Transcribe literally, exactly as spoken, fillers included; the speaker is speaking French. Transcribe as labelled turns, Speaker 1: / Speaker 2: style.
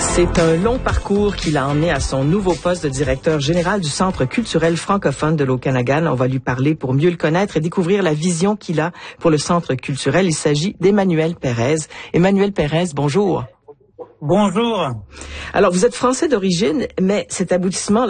Speaker 1: C'est un long parcours qui l'a emmené à son nouveau poste de directeur général du Centre culturel francophone de l'Okanagan. On va lui parler pour mieux le connaître et découvrir la vision qu'il a pour le Centre culturel. Il s'agit d'Emmanuel Pérez. Emmanuel Pérez, bonjour.
Speaker 2: Bonjour.
Speaker 1: Alors, vous êtes français d'origine, mais cet aboutissement